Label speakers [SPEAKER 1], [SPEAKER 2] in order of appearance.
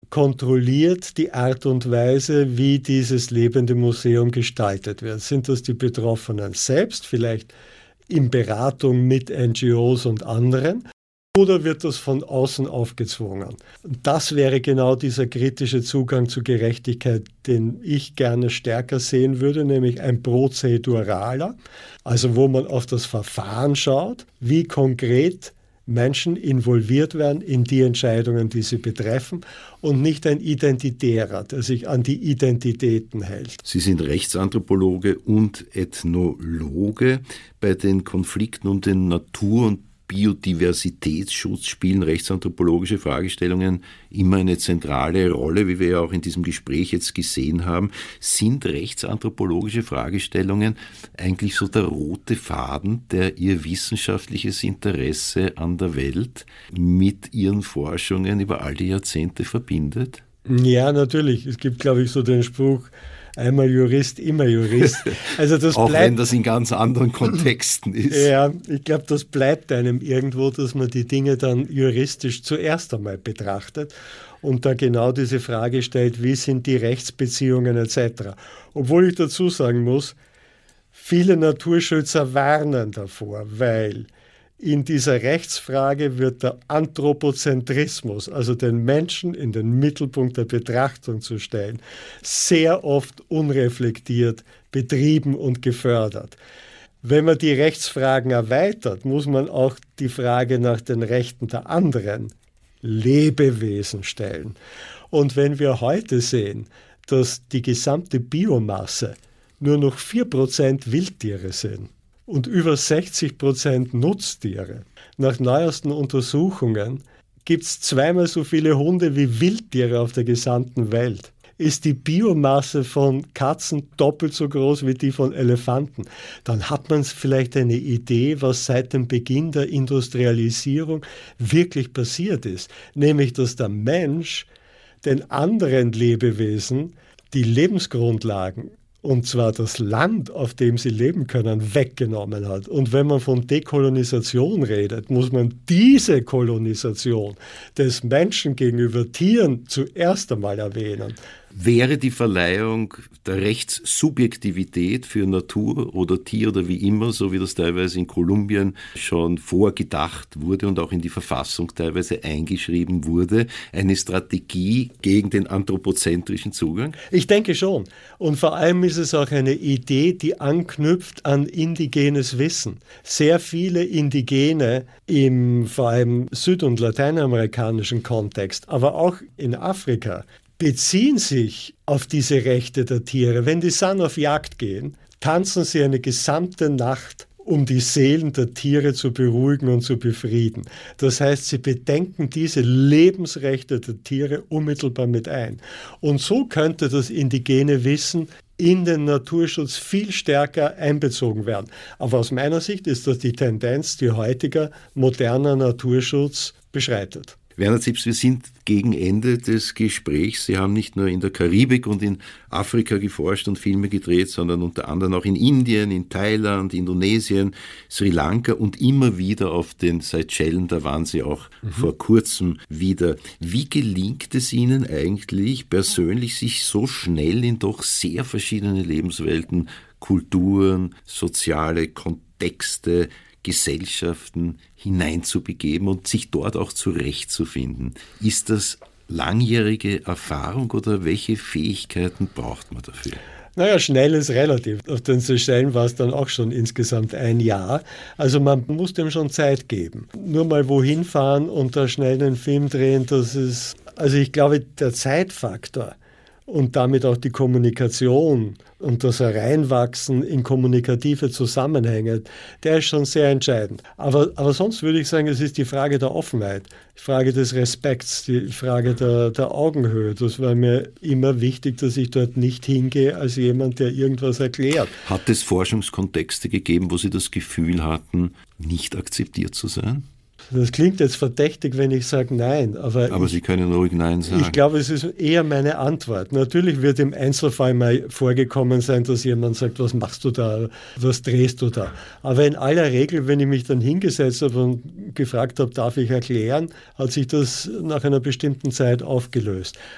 [SPEAKER 1] kontrolliert die Art und Weise, wie dieses lebende Museum gestaltet wird? Sind das die Betroffenen selbst, vielleicht in Beratung mit NGOs und anderen? Oder wird das von außen aufgezwungen? Das wäre genau dieser kritische Zugang zu Gerechtigkeit, den ich gerne stärker sehen würde, nämlich ein prozeduraler, also wo man auf das Verfahren schaut, wie konkret Menschen involviert werden in die Entscheidungen, die sie betreffen, und nicht ein Identitärer, der sich an die Identitäten hält.
[SPEAKER 2] Sie sind Rechtsanthropologe und Ethnologe. Bei den Konflikten um den Natur- und Biodiversitätsschutz spielen rechtsanthropologische Fragestellungen immer eine zentrale Rolle, wie wir ja auch in diesem Gespräch jetzt gesehen haben. Sind rechtsanthropologische Fragestellungen eigentlich so der rote Faden, der Ihr wissenschaftliches Interesse an der Welt mit Ihren Forschungen über all die Jahrzehnte verbindet?
[SPEAKER 1] Ja, natürlich. Es gibt, glaube ich, so den Spruch, einmal Jurist, immer Jurist. Also das
[SPEAKER 2] auch
[SPEAKER 1] bleibt,
[SPEAKER 2] wenn das in ganz anderen Kontexten ist.
[SPEAKER 1] Ja, ich glaube, das bleibt einem irgendwo, dass man die Dinge dann juristisch zuerst einmal betrachtet und da genau diese Frage stellt, wie sind die Rechtsbeziehungen etc. Obwohl ich dazu sagen muss, viele Naturschützer warnen davor, weil in dieser Rechtsfrage wird der Anthropozentrismus, also den Menschen in den Mittelpunkt der Betrachtung zu stellen, sehr oft unreflektiert betrieben und gefördert. Wenn man die Rechtsfragen erweitert, muss man auch die Frage nach den Rechten der anderen Lebewesen stellen. Und wenn wir heute sehen, dass die gesamte Biomasse nur noch 4% Wildtiere sind, und über 60% Nutztiere. Nach neuesten Untersuchungen gibt es zweimal so viele Hunde wie Wildtiere auf der gesamten Welt. Ist die Biomasse von Katzen doppelt so groß wie die von Elefanten, dann hat man vielleicht eine Idee, was seit dem Beginn der Industrialisierung wirklich passiert ist. Nämlich, dass der Mensch den anderen Lebewesen die Lebensgrundlagen, und zwar das Land, auf dem sie leben können, weggenommen hat. Und wenn man von Dekolonisation redet, muss man diese Kolonisation des Menschen gegenüber Tieren zuerst einmal erwähnen.
[SPEAKER 2] Wäre die Verleihung der Rechtssubjektivität für Natur oder Tier oder wie immer, so wie das teilweise in Kolumbien schon vorgedacht wurde und auch in die Verfassung teilweise eingeschrieben wurde, eine Strategie gegen den anthropozentrischen Zugang?
[SPEAKER 1] Ich denke schon. Und vor allem ist es auch eine Idee, die anknüpft an indigenes Wissen. Sehr viele Indigene im vor allem süd- und lateinamerikanischen Kontext, aber auch in Afrika, beziehen sich auf diese Rechte der Tiere. Wenn die San auf Jagd gehen, tanzen sie eine gesamte Nacht, um die Seelen der Tiere zu beruhigen und zu befrieden. Das heißt, sie bedenken diese Lebensrechte der Tiere unmittelbar mit ein. Und so könnte das indigene Wissen in den Naturschutz viel stärker einbezogen werden. Aber aus meiner Sicht ist das die Tendenz, die heutiger moderner Naturschutz beschreitet.
[SPEAKER 2] Werner Zipse, wir sind gegen Ende des Gesprächs. Sie haben nicht nur in der Karibik und in Afrika geforscht und Filme gedreht, sondern unter anderem auch in Indien, in Thailand, Indonesien, Sri Lanka und immer wieder auf den Seychellen. Da waren Sie auch vor kurzem wieder. Wie gelingt es Ihnen eigentlich persönlich, sich so schnell in doch sehr verschiedene Lebenswelten, Kulturen, soziale Kontexte, Gesellschaften hineinzubegeben und sich dort auch zurechtzufinden? Ist das langjährige Erfahrung oder welche Fähigkeiten braucht man dafür?
[SPEAKER 1] Naja, schnell ist relativ. Auf den Seychellen war es dann auch schon insgesamt ein Jahr. Also man muss dem schon Zeit geben. Nur mal wohin fahren und da schnell einen Film drehen, das ist, also ich glaube, der Zeitfaktor und damit auch die Kommunikation und das Hereinwachsen in kommunikative Zusammenhänge, der ist schon sehr entscheidend. Aber sonst würde ich sagen, es ist die Frage der Offenheit, die Frage des Respekts, die Frage der Augenhöhe. Das war mir immer wichtig, dass ich dort nicht hingehe als jemand, der irgendwas erklärt.
[SPEAKER 2] Hat es Forschungskontexte gegeben, wo Sie das Gefühl hatten, nicht akzeptiert zu sein?
[SPEAKER 1] Das klingt jetzt verdächtig, wenn ich sage Nein. Aber
[SPEAKER 2] Sie können ruhig Nein sagen.
[SPEAKER 1] Ich glaube, es ist eher meine Antwort. Natürlich wird im Einzelfall mal vorgekommen sein, dass jemand sagt, was machst du da, was drehst du da. Aber in aller Regel, wenn ich mich dann hingesetzt habe und gefragt habe, darf ich erklären, hat sich das nach einer bestimmten Zeit aufgelöst.